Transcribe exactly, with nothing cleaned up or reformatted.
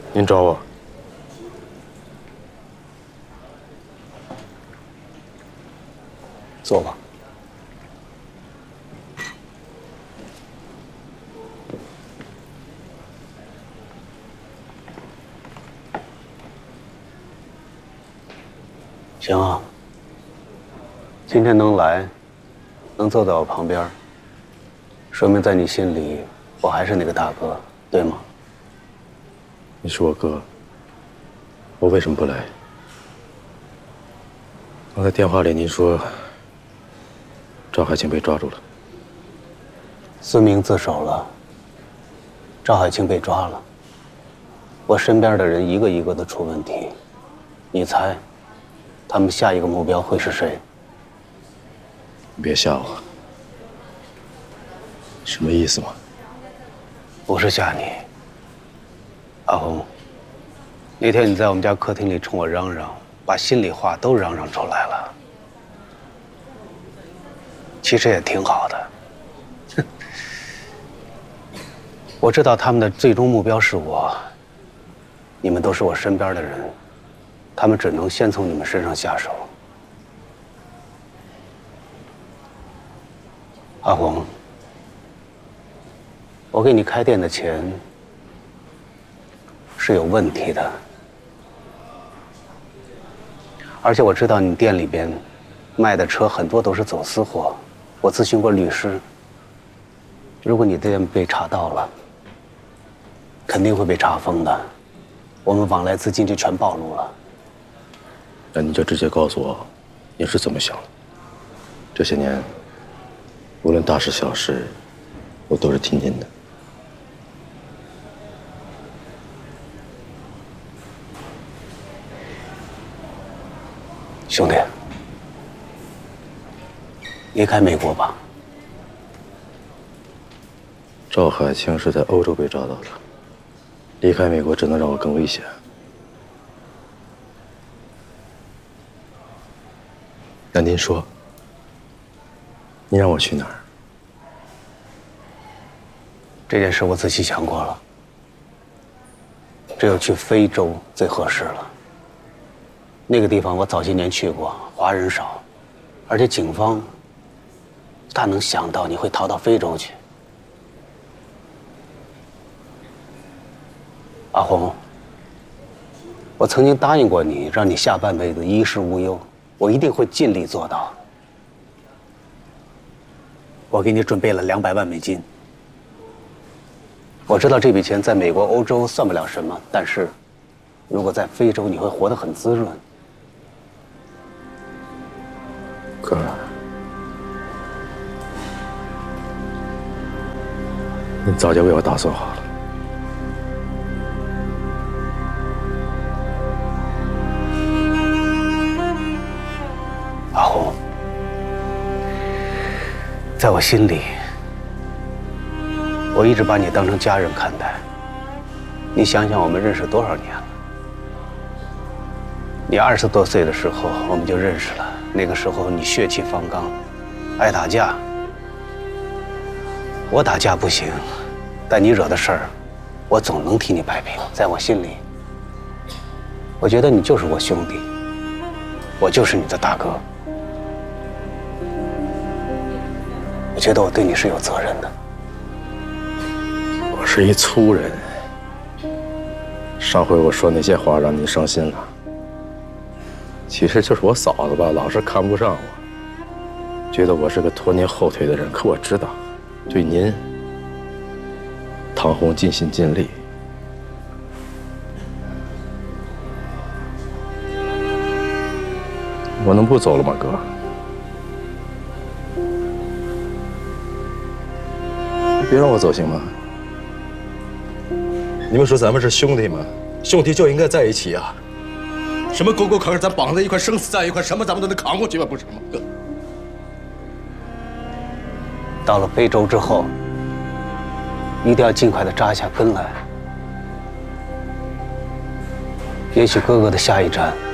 您找我？ 坐吧。行啊，今天能来，能坐在我旁边，说明在你心里，我还是那个大哥，对吗？ 你是我哥，我为什么不来？刚才电话里您说，赵海清被抓住了， 思明自首了，赵海清被抓了，我身边的人一个一个的出问题，你猜？他们下一个目标会是谁？ 你别吓我，什么意思嘛？ 不是吓你，阿红。那天你在我们家客厅里冲我嚷嚷，把心里话都嚷嚷出来了。其实也挺好的。哼，我知道他们的最终目标是我，你们都是我身边的人。他们只能先从你们身上下手。阿红，我给你开店的钱是有问题的，而且我知道你店里边卖的车很多都是走私货。我咨询过律师，如果你店被查到了，肯定会被查封的，我们往来资金就全暴露了。 那你就直接告诉我，你是怎么想的？这些年，无论大事小事，我都是听您的。 兄弟，离开美国吧。 赵海清是在欧洲被抓到的，离开美国只能让我更危险。那您说，您让我去哪儿？ 这件事我仔细想过了，只有去非洲最合适了。那个地方我早些年去过，华人少，而且警方他能想到你会逃到非洲去。阿红，我曾经答应过你，让你下半辈子衣食无忧，我一定会尽力做到。我给你准备了两百万美金。我知道这笔钱在美国、欧洲算不了什么，但是，如果在非洲，你会活得很滋润。 哥，你早就为我打算好了。 阿红，在我心里，我一直把你当成家人看待。你想想，我们认识多少年了？你二十多岁的时候我们就认识了，那个时候你血气方刚，爱打架。我打架不行，但你惹的事儿，我总能替你摆平。在我心里，我觉得你就是我兄弟，我就是你的大哥。我觉得我对你是有责任的。 我是一粗人，上回我说那些话让你伤心了。其实就是我嫂子吧，老是看不上我，觉得我是个拖您后腿的人。可我知道，对您，唐红尽心尽力。我能不走了吗，哥？你别让我走行吗？你们说咱们是兄弟吗？兄弟就应该在一起啊！什么沟沟坎坎，咱绑在一块，生死在一块，什么咱们都能扛过去吧？不是吗，哥？ 到了非洲之后，一定要尽快的扎下根来。也许哥哥的下一站